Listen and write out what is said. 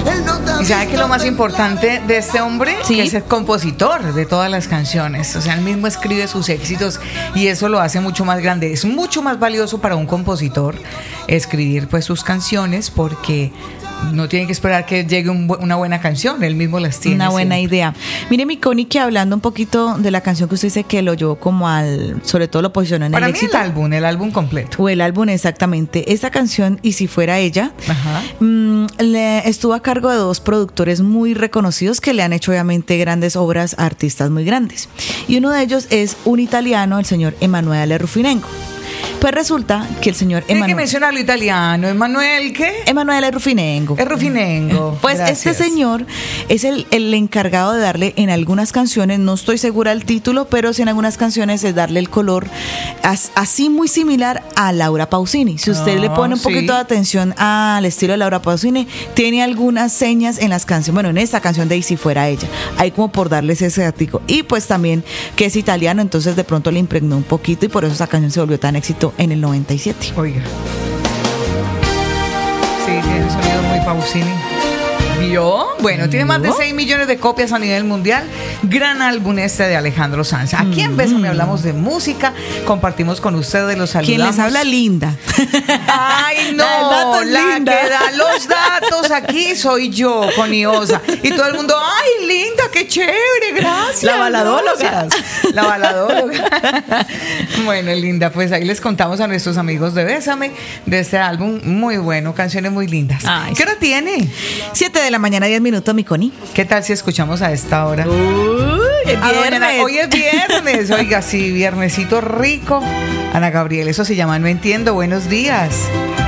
Y sabe que lo más importante de este hombre, ¿Sí? que es el compositor de todas las canciones. O sea, él mismo escribe sus éxitos y eso lo hace mucho más grande. Es mucho más valioso para un compositor escribir pues sus canciones, porque no tiene que esperar que llegue una buena canción, él mismo las tiene. Una buena siempre. idea. Mire, mi Connie, que hablando un poquito de la canción que usted dice que lo llevó como sobre todo lo posicionó en Para el mí éxito. el álbum completo. O el álbum, exactamente. Esta canción, Y si fuera ella, Ajá. estuvo a cargo de dos productores muy reconocidos que le han hecho obviamente grandes obras a artistas muy grandes. Y uno de ellos es un italiano, el señor Emanuele Ruffinengo. Pues resulta que el señor Tiene que mencionarlo italiano. ¿Emanuel qué? Emanuele Ruffinengo. Es Ruffinengo. Pues Gracias. este señor es el encargado de darle en algunas canciones, no estoy segura del título, pero sí en algunas canciones es darle el color así muy similar a Laura Pausini. Si usted le pone un sí. poquito de atención al estilo de Laura Pausini, tiene algunas señas en las canciones, bueno, en esta canción de Y si fuera ella, hay como por darles ese datico. Y pues también que es italiano, entonces de pronto le impregnó un poquito y por eso esa canción se volvió tan éxito en el 97. Oiga. Sí, tiene un sonido muy Pausini. ¿Vio? Bueno, tiene más de 6 millones de copias a nivel mundial. Gran álbum este de Alejandro Sanz. Aquí en Bésame hablamos de música, compartimos con ustedes, los saludamos. Quien les habla, Linda. Ay, no, La la datos, que da los datos aquí soy yo, Coniosa. Y todo el mundo, ay, Linda, qué chévere, gracias. La baladóloga. Gracias. La baladóloga. Bueno, Linda, pues ahí les contamos a nuestros amigos de Bésame, de este álbum muy bueno, canciones muy lindas. Ay, ¿Qué hora tiene? 7 de la mañana, 10 minutos, mi Connie. ¿Qué tal si escuchamos a esta hora? Es A doña Ana, hoy es viernes, oiga, sí, viernesito rico. Ana Gabriel, eso se llama No Entiendo. Buenos días.